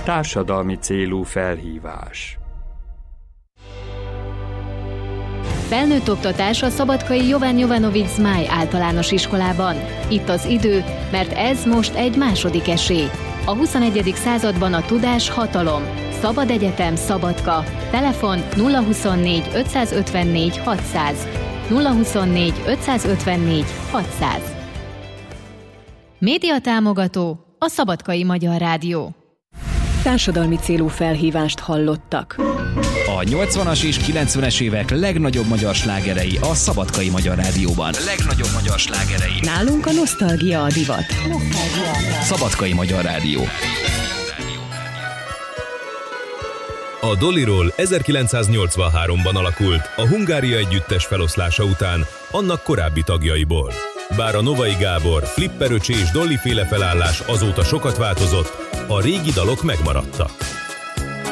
társadalmi célú felhívás. Felnőtt oktatás a szabadkai Jovan Jovanović Zmaj általános iskolában. Itt az idő, mert ez most egy második esély. A 21. században a tudás hatalom. Szabad Egyetem Szabadka. Telefon 024 554 600. 024 554 600. Média támogató a Szabadkai Magyar Rádió. Társadalmi célú felhívást hallottak. A 80-as és 90-es évek legnagyobb magyar slágerei a Szabadkai Magyar Rádióban. Legnagyobb magyar slágerei. Nálunk a nosztalgia a divat. Szabadkai Magyar Rádió. A Doliról 1983-ban alakult a Hungária együttes feloszlása után annak korábbi tagjaiból. Bár a Novai Gábor, Flipper öcsi és Dolly féle felállás azóta sokat változott, a régi dalok megmaradtak.